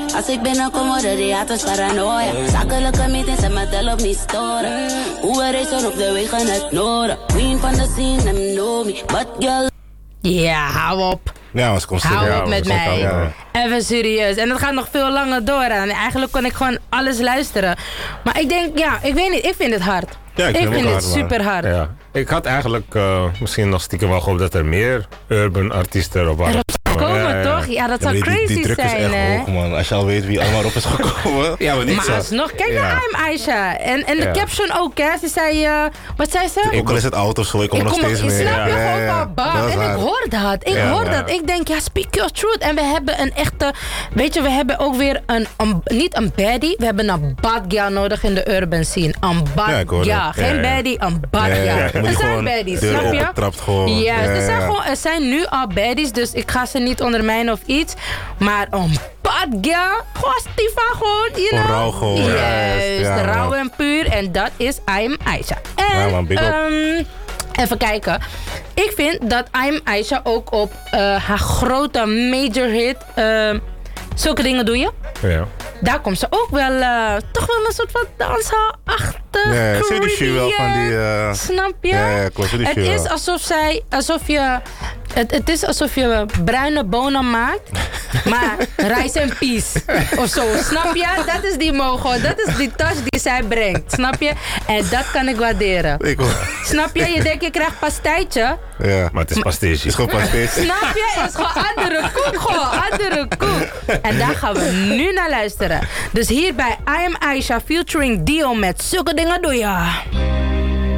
Als ik binnenkom worden die haters paranoia. Zakelijke meetings en mijn tel op niet storen. Hoe we racen op de wegen het noorden. Queen van de scene, them know me. But girl... Ja, hou op. Ja, was komt Hou op met mij. Ja. Even serieus. En dat gaat nog veel langer door. En eigenlijk kon ik gewoon alles luisteren. Maar ik denk, ja, ik weet niet. Ik vind het hard. Ja, ik vind het hard, super hard. Ja. Ik had eigenlijk misschien nog stiekem wel gehoopt dat er meer urban artiesten erop waren. Komen toch? Ja, dat zou crazy die druk zijn, is echt hè? hoog, man. Als je al weet wie allemaal op is gekomen. Ja, maar niet Maar zo. alsnog, kijk naar hem, Aisha. En de caption ook, hè? Ze zei, wat zei ze? Ook al is het oud of zo, ik kom er nog steeds mee. Snap je gewoon van bam. En ik hoor dat. Dat. Ik denk, ja, speak your truth. En we hebben een echte, weet je, we hebben ook weer niet een baddie. We hebben een bad girl nodig in de urban scene. Een bad girl. Geen baddie, een bad girl. Er zijn baddies, snap je? Juist, er zijn nu al baddies, dus ik ga ze niet ondermijnen of iets. Maar een bad girl, gewoon Stifa, gewoon, you know. Rauw gewoon. Juist, rauw en puur. En dat is I'm Aisha. En, ja, man, big up. even kijken. Ik vind dat I'm Aisha ook op haar grote major hit, Zulke Dingen Doe Je. Ja. Daar komt ze ook wel, toch wel een soort van dansachtig. Ja, zie je die shoe wel van die... Snap je? Ja, klopt. Het is het is alsof je bruine bonen maakt, maar rice en peas of zo. Snap je? Dat is die mogo, dat is die touch die zij brengt. Snap je? En dat kan ik waarderen. Snap je? Je denkt je krijgt pastijtje. Ja. Maar het is pasteetje. Het is gewoon pasteetje. Snap je? Het is gewoon andere koek. En daar gaan we nu naar luisteren. Dus hier bij I Am Aisha featuring Dio met Zulke Dingen Doe Je.